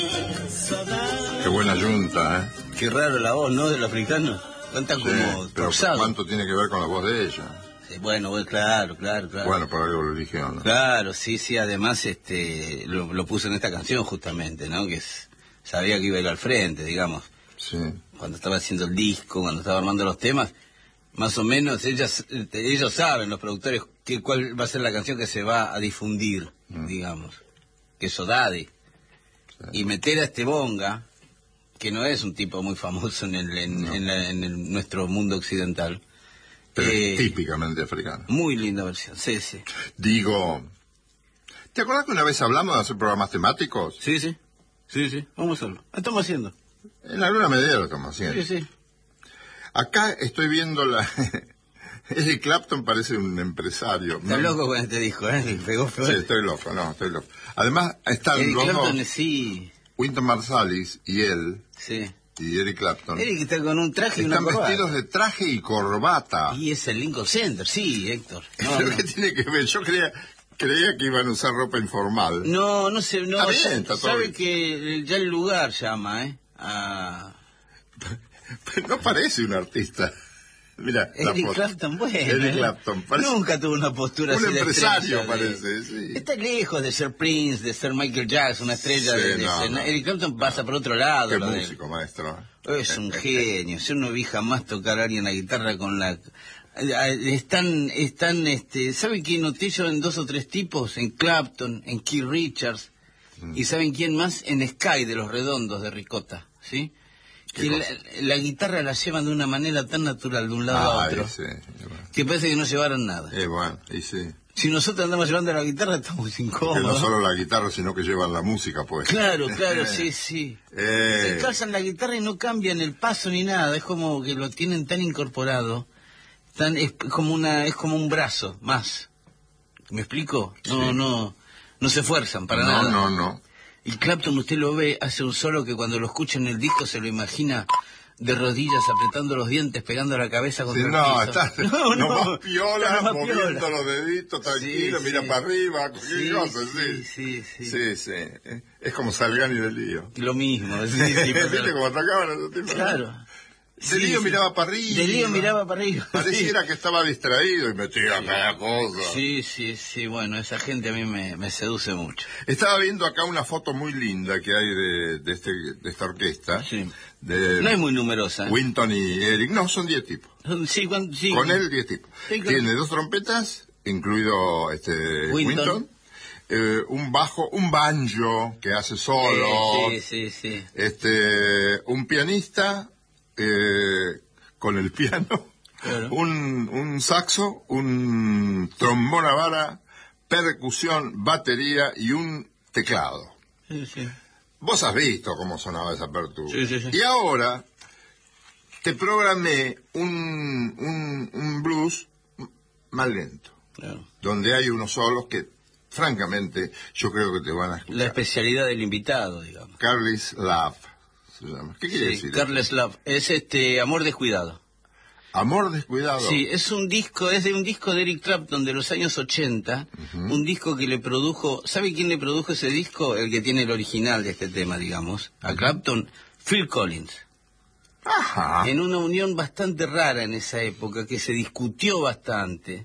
Qué buena yunta, ¿eh? Qué raro la voz, ¿no? Del africano. Canta Sí, como pero forzado. ¿cuánto tiene que ver con la voz de ella? Sí, bueno, claro. Bueno, por algo lo eligió, ¿no? Claro, sí, además lo puso en esta canción justamente, ¿no? Sabía que iba a ir al frente, digamos. Sí. Cuando estaba haciendo el disco, cuando estaba armando los temas, más o menos ellos saben, los productores, cuál va a ser la canción que se va a difundir, digamos. Que es Sodade. Sí. Y meter a este Bonga, que no es un tipo muy famoso en nuestro mundo occidental. Pero es típicamente africano. Muy linda versión, sí. Digo, ¿te acuerdas que una vez hablamos de hacer programas temáticos? Sí. Vamos a hacerlo. Lo estamos haciendo. En alguna medida lo estamos haciendo. Sí. Acá estoy viendo Eric Clapton parece un empresario. Está loco con este disco, ¿eh? Pegó feo. Sí, estoy loco. Además, están Eric los Clapton, dos, sí. Wynton Marsalis y él, sí. Y Eric Clapton. Eric está con un traje y una corbata. Están vestidos de traje y corbata. Y es el Lincoln Center, sí, Héctor. ¿Pero qué tiene que ver? Yo creía que iban a usar ropa informal. No sé, no. Está bien, está todo sabe bien. Que ya el lugar llama, No parece un artista. Mira, Eric Clapton, bueno. Eric Clapton parece nunca tuvo una postura un así empresario, de parece, sí. Está lejos de ser Prince, de ser Michael Jackson, una estrella de escena. Eric Clapton pasa por otro lado. Qué músico, maestro. Es un genio. Yo no vi jamás tocar a alguien la guitarra con la... ¿Saben quién noté yo en 2 o 3 tipos? En Clapton, en Keith Richards. ¿Y saben quién más? En Sky, de Los Redondos, de Ricota, ¿sí? Que la guitarra la llevan de una manera tan natural de un lado a otro, que parece que no llevaron nada. Bueno, y sí. Si nosotros andamos llevando la guitarra, estamos incómodos. Que no solo la guitarra, sino que llevan la música, pues. Claro, sí. Se calzan la guitarra y no cambian el paso ni nada. Es como que lo tienen tan incorporado, es como un brazo más. ¿Me explico? No se esfuerzan para nada. No. Y Clapton, usted lo ve, hace un solo que cuando lo escucha en el disco se lo imagina de rodillas, apretando los dientes, pegando la cabeza contra el piso. Está más piola, moviendo los deditos, tranquilo, mira para arriba, sí. Es como Salgani del Lío. Lo mismo. ¿Viste cómo atacaban a esos tipos? Claro. De Lío miraba para arriba. De Lío miraba para arriba. Pareciera que estaba distraído y metía cada cosa. Sí, bueno, esa gente a mí me seduce mucho. Estaba viendo acá una foto muy linda que hay de esta orquesta. Sí. No es muy numerosa. Wynton y Eric. No, son 10 tipos. Sí. Con él 10 tipos. Sí, claro. Tiene 2 trompetas, incluido Wynton. Un bajo, un banjo que hace solo. Sí. Un pianista con el piano. Claro. Un saxo, un trombón a vara, percusión, batería y un teclado. Sí. Vos has visto cómo sonaba esa apertura. Sí. Y ahora te programé un blues más lento. Claro. Donde hay unos solos que, francamente, yo creo que te van a escuchar. La especialidad del invitado, digamos. Careless Love se llama. ¿Qué quiere decir? Careless Love. Es Amor Descuidado. Amor Descuidado. Sí, es de un disco de Eric Clapton de los años 80, un disco que le produjo, ¿sabe quién le produjo ese disco? El que tiene el original de este tema, digamos, a Clapton, Phil Collins. Ajá. En una unión bastante rara en esa época, que se discutió bastante,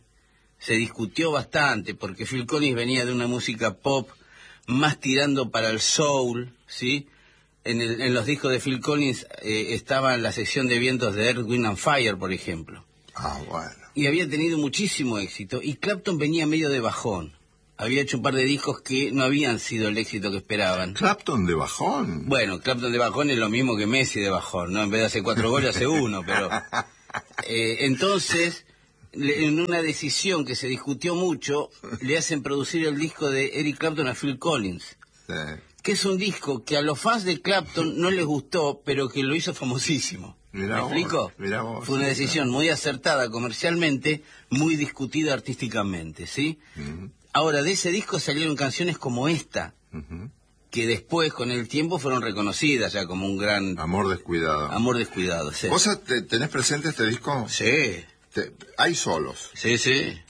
porque Phil Collins venía de una música pop más tirando para el soul, ¿sí? En los discos de Phil Collins estaba en la sección de vientos de Earth, Wind and Fire, por ejemplo. Bueno. Y había tenido muchísimo éxito. Y Clapton venía medio de bajón. Había hecho un par de discos que no habían sido el éxito que esperaban. ¿Clapton de bajón? Bueno, Clapton de bajón es lo mismo que Messi de bajón, ¿no? En vez de hacer 4 goles, hace 1, pero... entonces, en una decisión que se discutió mucho, le hacen producir el disco de Eric Clapton a Phil Collins. Sí. Que es un disco que a los fans de Clapton no les gustó, pero que lo hizo famosísimo. ¿Me explico? Fue una decisión muy acertada comercialmente, muy discutida artísticamente, ¿sí? Ahora, de ese disco salieron canciones como esta, que después, con el tiempo, fueron reconocidas ya como un gran... Amor Descuidado. Amor Descuidado, sí. ¿Vos tenés presente este disco? Sí. Hay solos. Sí.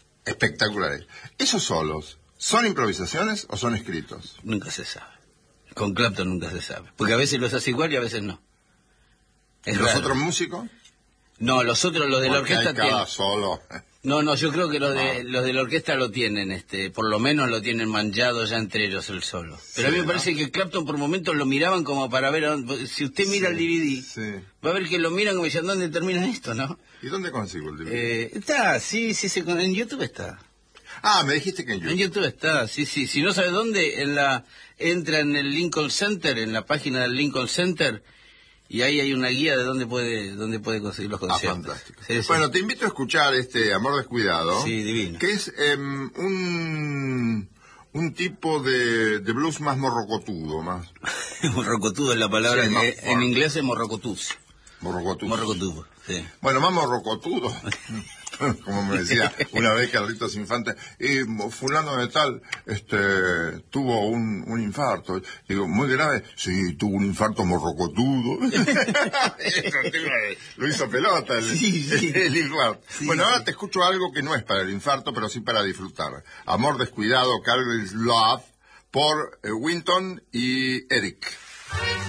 Espectaculares. ¿Esos solos son improvisaciones o son escritos? Nunca se sabe. Con Clapton nunca se sabe. Porque a veces los hace igual y a veces no. ¿Y los otros músicos? No, los otros, los de la orquesta tienen... solo. No, yo creo que los de la orquesta lo tienen, por lo menos lo tienen manchado ya entre ellos el solo. Pero sí, a mí me parece que Clapton por momentos lo miraban como para ver, si usted mira el DVD, va a ver que lo miran como diciendo, ¿dónde termina esto, no? ¿Y dónde consigo el DVD? Está, sí, en YouTube está. Ah, me dijiste que en YouTube. En YouTube está, sí. Si no sabe dónde, entra en el Lincoln Center, en la página del Lincoln Center, y ahí hay una guía de dónde puede conseguir los conciertos. Fantástico. Sí. Bueno, te invito a escuchar Amor Descuidado. Sí, divino. Que es un tipo de blues más morrocotudo, más. Morrocotudo es la palabra, sí, en inglés es morrocotus. Morrocotudo, sí. Bueno, más morrocotudo. Como me decía una vez Carlitos Infante, fulano de tal tuvo un infarto. Digo, muy grave. Sí, tuvo un infarto morrocotudo. Lo hizo pelota el infarto. Sí, bueno, ahora te escucho algo que no es para el infarto, pero sí para disfrutar. Amor Descuidado, Careless Love, por Winton y Eric.